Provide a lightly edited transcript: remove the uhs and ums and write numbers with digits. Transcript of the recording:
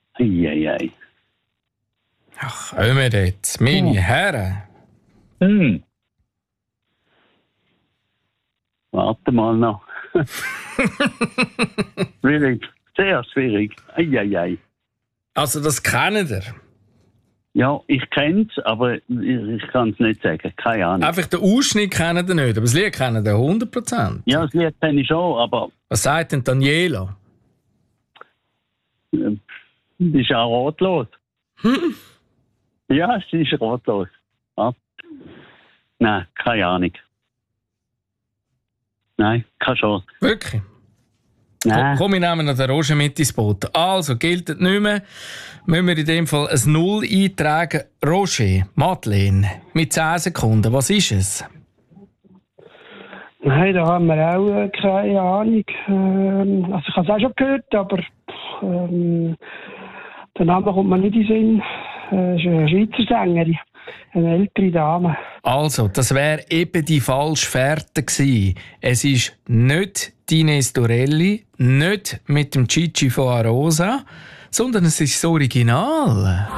Eieiei. Ach, kommen jetzt, meine Herren. Warte mal noch. Schwierig, sehr schwierig. Eieiei. Also das kennt ihr. Ja, ich kenne es, aber ich kann es nicht sagen. Keine Ahnung. Einfach den Ausschnitt kennt ihr nicht, aber das Lied kennt ihr 100%. Ja, das Lied kenne ich schon, aber Was sagt denn Daniela? sie ist auch rotlos. Ja, sie ist rotlos. Ja. Nein, keine Ahnung. Nein, keine Chance. Wirklich? Nein. Komm, wir nehmen noch den Roger mit ins Boot. Also, gilt es nicht mehr. Müssen wir in dem Fall ein 0 eintragen. Roger, Madeleine, mit 10 Sekunden, was ist es? Nein, da haben wir auch keine Ahnung. Also ich habe es auch schon gehört, aber der Name kommt mir nicht in den Sinn. Es ist eine Schweizer Sängerin, eine ältere Dame. Also, das wäre eben die falsche Fährte gewesen. Es ist nicht Ines Dorelli, nicht mit dem Gigi von Arosa, sondern es ist das Original.